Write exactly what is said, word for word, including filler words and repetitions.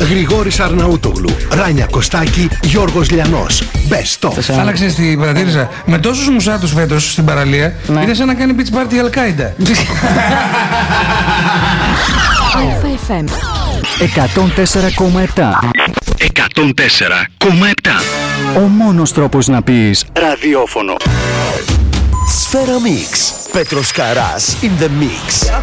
Γρηγόρης Αρναούτογλου, Ράνια Κωστάκη, Γιώργος Λιανός. Best of. Άλλαξες την παρατήρησα. Με τόσους μουσάτους φέτος στην παραλία, ναι. είναι σαν να κάνει beach party η Αλκάιντα. εκατόν τέσσερα κόμμα επτά. εκατόν τέσσερα κόμμα επτά. Ο μόνος τρόπος να πεις ραδιόφωνο. Σφαίρα Mix. Πέτρος Καράς in the mix.